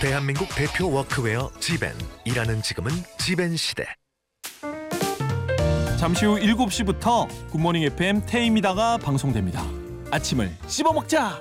대한민국 대표 워크웨어 지벤. 일하는 지금은 지벤 시대. 잠시 후 7시부터 굿모닝 FM 태임이다가 방송됩니다. 아침을 씹어먹자.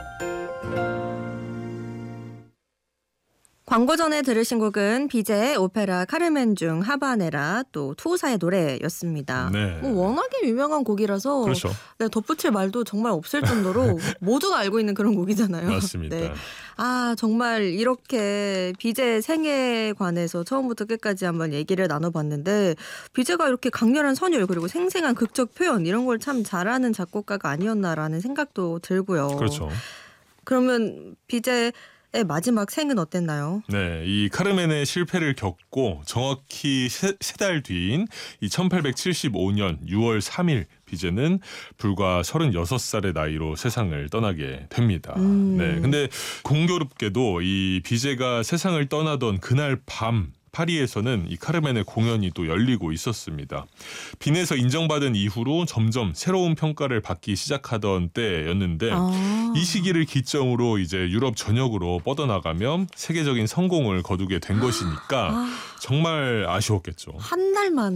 광고 전에 들으신 곡은 비제의 오페라 카르멘 중 하바네라, 또 투사의 노래였습니다. 네. 워낙에 유명한 곡이라서 그렇죠. 네, 덧붙일 말도 정말 없을 정도로 모두가 알고 있는 그런 곡이잖아요. 맞습니다. 네. 정말 이렇게 비제의 생애에 관해서 처음부터 끝까지 한번 얘기를 나눠봤는데, 비제가 이렇게 강렬한 선율 그리고 생생한 극적 표현 이런 걸 참 잘하는 작곡가가 아니었나라는 생각도 들고요. 그렇죠. 그러면 비제의 마지막 생은 어땠나요? 네, 이 카르멘의 실패를 겪고 정확히 세 달 뒤인 이 1875년 6월 3일 비제는 불과 36살의 나이로 세상을 떠나게 됩니다. 네, 근데 공교롭게도 이 비제가 세상을 떠나던 그날 밤 파리에서는 이 카르멘의 공연이 또 열리고 있었습니다. 빈에서 인정받은 이후로 점점 새로운 평가를 받기 시작하던 때였는데 이 시기를 기점으로 이제 유럽 전역으로 뻗어나가며 세계적인 성공을 거두게 된 것이니까 정말 아쉬웠겠죠. 한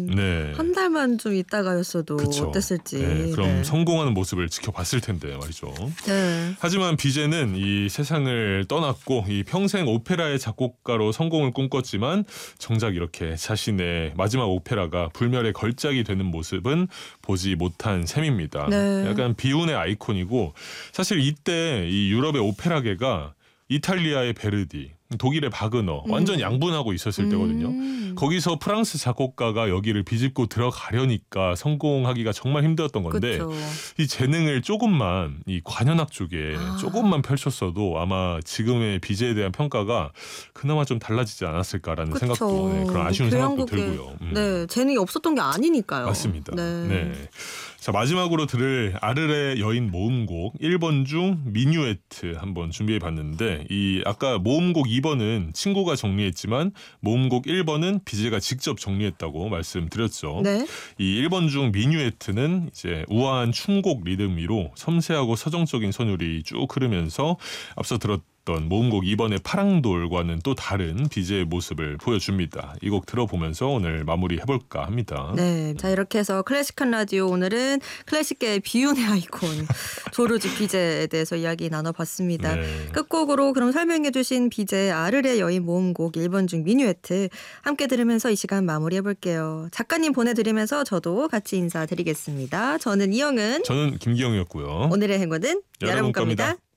달만 좀 있다가였어도 그쵸. 어땠을지. 네, 그럼 네. 성공하는 모습을 지켜봤을 텐데 말이죠. 네. 하지만 비제는 이 세상을 떠났고 이 평생 오페라의 작곡가로 성공을 꿈꿨지만 정작 이렇게 자신의 마지막 오페라가 불멸의 걸작이 되는 모습은 보지 못한 셈입니다. 네. 약간 비운의 아이콘이고, 사실 이때 이 유럽의 오페라계가 이탈리아의 베르디, 독일의 바그너 완전 양분하고 있었을 때거든요. 거기서 프랑스 작곡가가 여기를 비집고 들어가려니까 성공하기가 정말 힘들었던 건데, 그쵸. 이 재능을 조금만 이 관현악 쪽에 조금만 펼쳤어도 아마 지금의 비제에 대한 평가가 그나마 좀 달라지지 않았을까라는 그쵸. 생각도, 네, 그런 아쉬운 생각도 들고요. 네, 재능이 없었던 게 아니니까요. 맞습니다. 네. 네. 자, 마지막으로 들을 아르레 여인 모음곡 1번 중 미뉴에트 한번 준비해봤는데, 이 아까 모음곡 2번은 친구가 정리했지만 모음곡 1번은 비제가 직접 정리했다고 말씀드렸죠. 네. 이 1번 중 미뉴에트는 이제 우아한 춤곡 리듬 위로 섬세하고 서정적인 선율이 쭉 흐르면서 앞서 들었던 모음곡 2번의 파랑돌과는 또 다른 비제의 모습을 보여줍니다. 이 곡 들어보면서 오늘 마무리해볼까 합니다. 네, 자 이렇게 해서 클래식한 라디오, 오늘은 클래식계의 비운의 아이콘 조르주 비제에 대해서 이야기 나눠봤습니다. 네. 끝곡으로 그럼 설명해주신 비제의 아르레 여인 모음곡 1번 중 미뉴에트 함께 들으면서 이 시간 마무리해볼게요. 작가님 보내드리면서 저도 같이 인사드리겠습니다. 저는 이영은, 저는 김기영이었고요. 오늘의 행운은 여러분 겁니다.